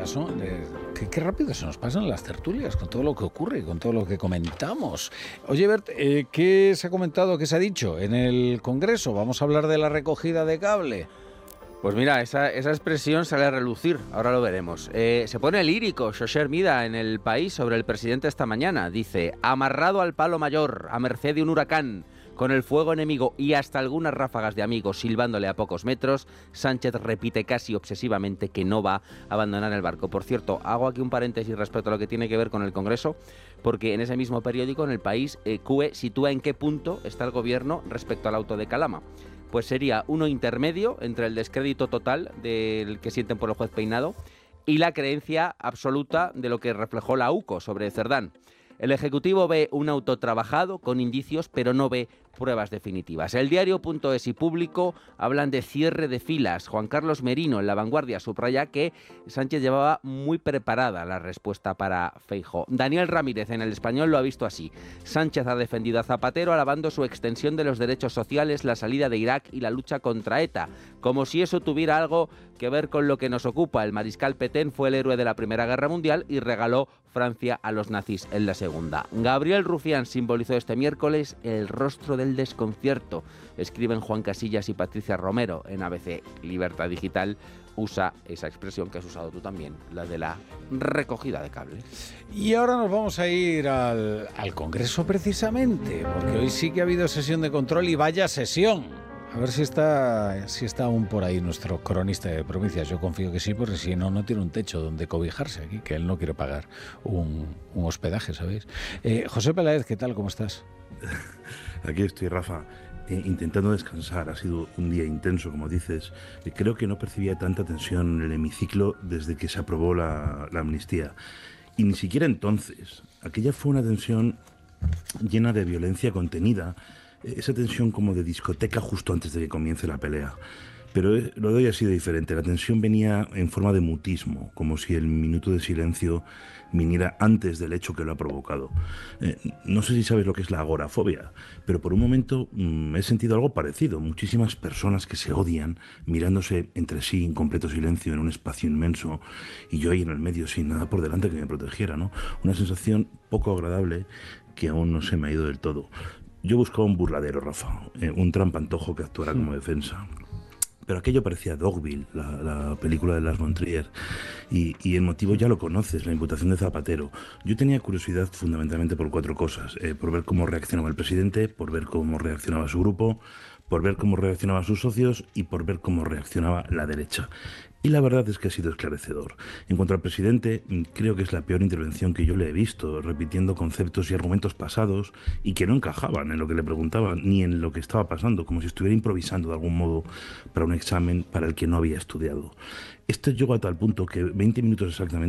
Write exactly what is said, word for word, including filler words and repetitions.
tertulias, ¿no? De, qué, qué rápido se nos pasan las tertulias con todo lo que ocurre, con todo lo que comentamos. Oye, Bert, eh, ¿qué se ha comentado, qué se ha dicho en el Congreso? Vamos a hablar de la recogida de cable. Pues mira, esa, esa expresión sale a relucir, ahora lo veremos. Eh, se pone lírico Xoché Hermida en El País sobre el presidente esta mañana. Dice, amarrado al palo mayor, a merced de un huracán, con el fuego enemigo y hasta algunas ráfagas de amigos silbándole a pocos metros, Sánchez repite casi obsesivamente que no va a abandonar el barco. Por cierto, hago aquí un paréntesis respecto a lo que tiene que ver con el Congreso, porque en ese mismo periódico, en El País, eh, C U E sitúa en qué punto está el gobierno respecto al auto de Calama. Pues sería uno intermedio entre el descrédito total del que sienten por el juez Peinado y la creencia absoluta de lo que reflejó la U C O sobre Cerdán. El Ejecutivo ve un auto trabajado con indicios, pero no ve pruebas definitivas. El diario.es y Público hablan de cierre de filas. Juan Carlos Merino en La Vanguardia subraya que Sánchez llevaba muy preparada la respuesta para Feijóo. Daniel Ramírez en El Español lo ha visto así. Sánchez ha defendido a Zapatero alabando su extensión de los derechos sociales, la salida de Irak y la lucha contra ETA, como si eso tuviera algo que ver con lo que nos ocupa. El mariscal Petén fue el héroe de la Primera Guerra Mundial y regaló Francia a los nazis en la Segunda. Gabriel Rufián simbolizó este miércoles el rostro del desconcierto. Escriben Juan Casillas y Patricia Romero en A B C. Libertad Digital usa esa expresión que has usado tú también, la de la recogida de cable. Y ahora nos vamos a ir al, al Congreso precisamente, porque hoy sí que ha habido sesión de control y vaya sesión. A ver si está, si está aún por ahí nuestro cronista de provincias. Yo confío que sí, porque si no, no tiene un techo donde cobijarse aquí, que él no quiere pagar un, un hospedaje, ¿sabéis? Eh, José Peláez, ¿qué tal? ¿Cómo estás? Aquí estoy, Rafa, eh, intentando descansar. Ha sido un día intenso, como dices. Eh, creo que no percibía tanta tensión en el hemiciclo desde que se aprobó la, la amnistía. Y ni siquiera entonces. Aquella fue una tensión llena de violencia contenida, esa tensión como de discoteca justo antes de que comience la pelea. Pero lo de hoy ha sido diferente. La tensión venía en forma de mutismo, como si el minuto de silencio viniera antes del hecho que lo ha provocado. Eh, no sé si sabes lo que es la agorafobia, pero por un momento mmm, he sentido algo parecido. Muchísimas personas que se odian, mirándose entre sí en completo silencio en un espacio inmenso, y yo ahí en el medio sin nada por delante que me protegiera, ¿no? Una sensación poco agradable que aún no se me ha ido del todo. Yo buscaba un burladero, Rafa, eh, un trampantojo que actuara como defensa. Pero aquello parecía Dogville, la, la película de Lars von Trier, y, y el motivo ya lo conoces, la imputación de Zapatero. Yo tenía curiosidad fundamentalmente por cuatro cosas, eh, por ver cómo reaccionaba el presidente, por ver cómo reaccionaba su grupo, por ver cómo reaccionaban sus socios y por ver cómo reaccionaba la derecha. Y la verdad es que ha sido esclarecedor. En cuanto al presidente, creo que es la peor intervención que yo le he visto, repitiendo conceptos y argumentos pasados y que no encajaban en lo que le preguntaban ni en lo que estaba pasando, como si estuviera improvisando de algún modo para un examen para el que no había estudiado. Esto llegó a tal punto que veinte minutos exactamente